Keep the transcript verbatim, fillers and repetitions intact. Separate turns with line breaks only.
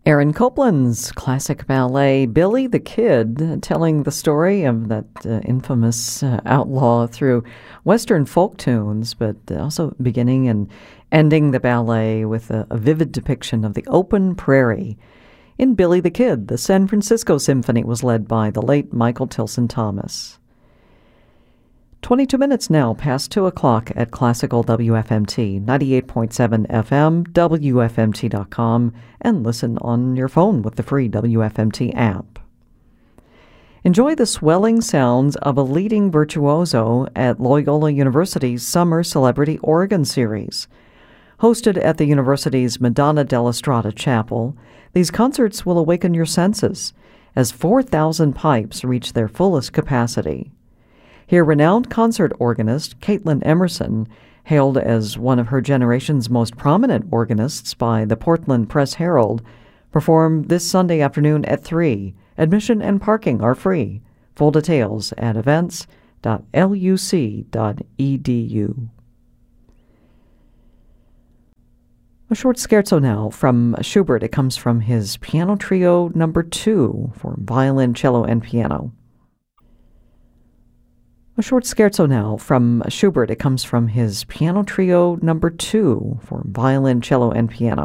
Aaron Copland's classic ballet, Billy the Kid, telling the story of that uh, infamous uh, outlaw through Western folk tunes, but also beginning and ending the ballet with a, a vivid depiction of the open prairie. In Billy the Kid, the San Francisco Symphony was led by the late Michael Tilson Thomas. twenty-two minutes now past two o'clock at Classical W F M T, ninety-eight point seven F M, W F M T dot com, and listen on your phone with the free W F M T app. Enjoy the swelling sounds of a leading virtuoso at Loyola University's Summer Celebrity Organ Series. Hosted at the university's Madonna della Strada Chapel, these concerts will awaken your senses as four thousand pipes reach their fullest capacity. Hear renowned concert organist Caitlin Emerson, hailed as one of her generation's most prominent organists by the Portland Press Herald, perform this Sunday afternoon at three. Admission and parking are free. Full details at events dot L U C dot E D U. A short scherzo now from Schubert. It comes from his Piano Trio number two for violin, cello, and piano. A short scherzo now from Schubert. It comes from his Piano Trio number two for violin, cello, and piano.